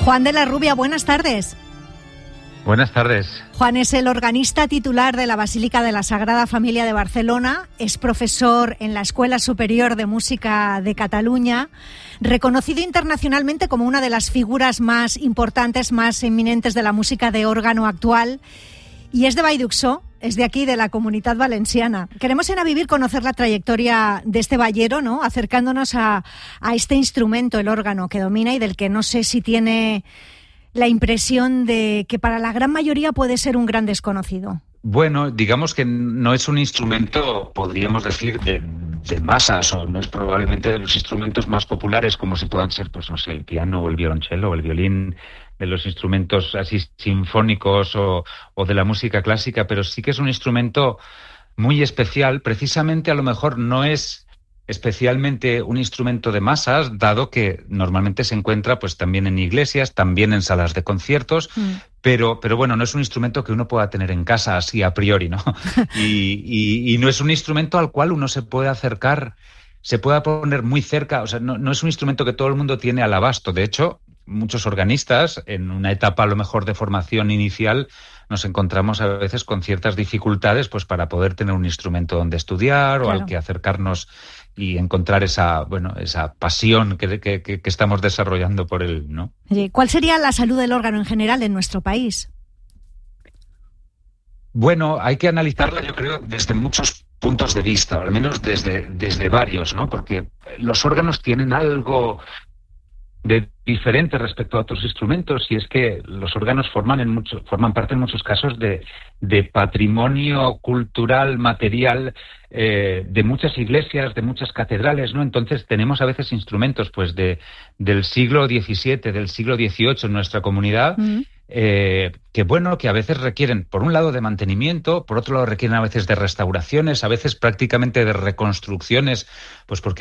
Juan de la Rubia, buenas tardes. Buenas tardes. Juan es el organista titular de la Basílica de la Sagrada Familia de Barcelona, es profesor en la Escuela Superior de Música de Cataluña, reconocido internacionalmente como una de las figuras más importantes, más eminentes de la música de órgano actual, y es de Vall-d'Uxó, es de aquí, de la Comunitat Valenciana. Queremos en A Vivir conocer la trayectoria de este vallero, ¿no?, acercándonos a este instrumento, el órgano, que domina y del que no sé si tiene la impresión de que para la gran mayoría puede ser un gran desconocido. Bueno, digamos que no es un instrumento, podríamos decir, de masas, o no es probablemente de los instrumentos más populares, como si puedan ser, pues no sé, el piano o el violonchelo o el violín, de los instrumentos así sinfónicos o de la música clásica, pero sí que es un instrumento muy especial. Precisamente, a lo mejor no es especialmente un instrumento de masas, dado que normalmente se encuentra pues también en iglesias, también en salas de conciertos, pero bueno, no es un instrumento que uno pueda tener en casa así a priori, ¿no? Y no es un instrumento al cual uno se puede acercar, se pueda poner muy cerca, o sea, no es un instrumento que todo el mundo tiene al abasto. De hecho, muchos organistas, en una etapa a lo mejor de formación inicial, nos encontramos a veces con ciertas dificultades pues para poder tener un instrumento donde estudiar, claro, o al que acercarnos y encontrar esa pasión que estamos desarrollando por él, ¿no? ¿Cuál sería la salud del órgano en general en nuestro país? Bueno, hay que analizarla, yo creo, desde muchos puntos de vista, o al menos desde varios, ¿no? Porque los órganos tienen algo de diferente respecto a otros instrumentos, y es que los órganos forman parte en muchos casos de patrimonio cultural, material, de muchas iglesias, de muchas catedrales, ¿no? Entonces tenemos a veces instrumentos pues del siglo XVII, del siglo XVIII en nuestra comunidad, que a veces requieren, por un lado, de mantenimiento, por otro lado requieren a veces de restauraciones, a veces prácticamente de reconstrucciones, pues porque